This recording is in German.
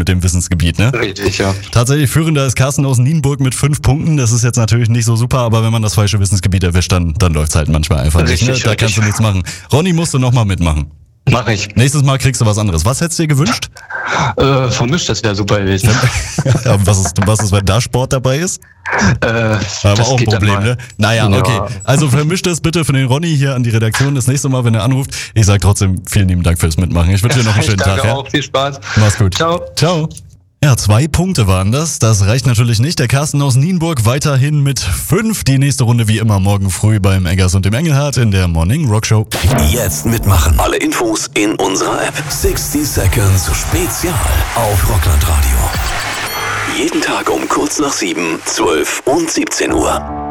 mit dem Wissensgebiet, ne? Richtig, ja. Tatsächlich führender ist Carsten aus Nienburg mit 5 Punkten. Das ist jetzt natürlich nicht so super, aber wenn man das falsche Wissensgebiet erwischt, dann läuft's halt manchmal einfach nicht. Ne? Da kannst du nichts machen. Ronny, musst du nochmal mitmachen. Mach ich. Nächstes Mal kriegst du was anderes. Was hättest du dir gewünscht? Vermischt, das wäre super gewesen. Ja, was ist, wenn da Sport dabei ist? Aber auch ein Problem, ne? Naja, okay. Also vermischt es bitte für den Ronny hier an die Redaktion das nächste Mal, wenn er anruft. Ich sag trotzdem vielen lieben Dank fürs Mitmachen. Ich wünsche dir noch einen schönen Tag. Danke auch, viel Spaß. Mach's gut. Ciao. Ciao. Ja, 2 Punkte waren das. Das reicht natürlich nicht. Der Carsten aus Nienburg weiterhin mit 5. Die nächste Runde wie immer morgen früh beim Eggers und dem Engelhardt in der Morning Rock Show. Jetzt mitmachen. Alle Infos in unserer App. 60 Seconds Spezial auf Rockland Radio. Jeden Tag um kurz nach 7, 12 und 17 Uhr.